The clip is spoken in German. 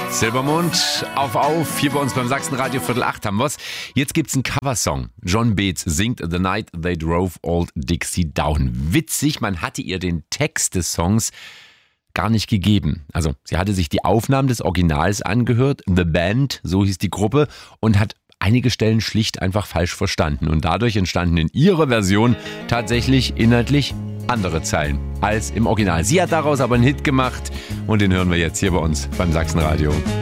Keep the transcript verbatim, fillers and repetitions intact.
Silbermond, auf, auf, hier bei uns beim Sachsenradio, Viertel acht haben wir's. Jetzt gibt's einen Coversong. John Beetz singt The Night They Drove Old Dixie Down. Witzig, man hatte ihr den Text des Songs gar nicht gegeben. Also sie hatte sich die Aufnahmen des Originals angehört, The Band, so hieß die Gruppe, und hat einige Stellen schlicht einfach falsch verstanden. Und dadurch entstanden in ihrer Version tatsächlich inhaltlich andere Zeilen als im Original. Sie hat daraus aber einen Hit gemacht und den hören wir jetzt hier bei uns beim Sachsenradio.